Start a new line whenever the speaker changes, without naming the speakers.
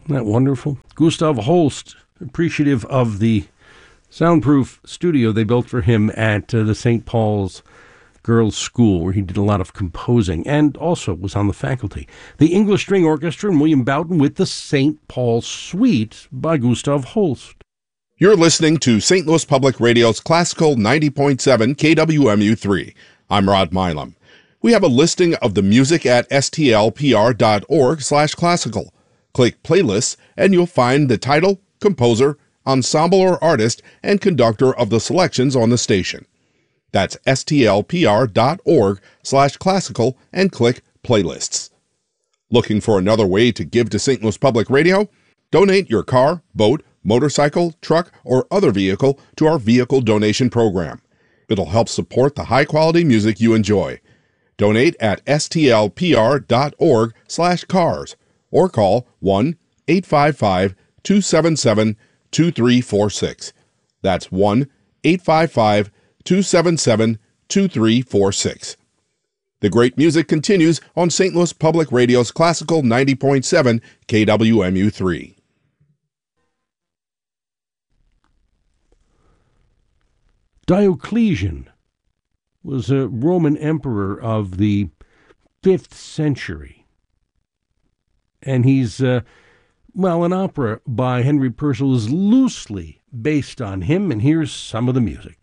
Isn't that wonderful? Gustav Holst, appreciative of the soundproof studio they built for him at the St. Paul's Girls' School, where he did a lot of composing and also was on the faculty. The English String Orchestra and William Bowden with the St. Paul Suite by Gustav Holst.
You're listening to St. Louis Public Radio's Classical 90.7 KWMU3. I'm Rod Milam. We have a listing of the music at stlpr.org/classical. Click Playlists and you'll find the title, composer, ensemble or artist, and conductor of the selections on the station. That's stlpr.org/classical and click Playlists. Looking for another way to give to St. Louis Public Radio? Donate your car, boat, motorcycle, truck, or other vehicle to our vehicle donation program. It'll help support the high-quality music you enjoy. Donate at stlpr.org/cars or call 1-855-277-2346. That's 1-855-277-2346. The great music continues on St. Louis Public Radio's Classical 90.7 KWMU3.
Diocletian was a Roman emperor of the 5th century. And he's, an opera by Henry Purcell is loosely based on him, and here's some of the music.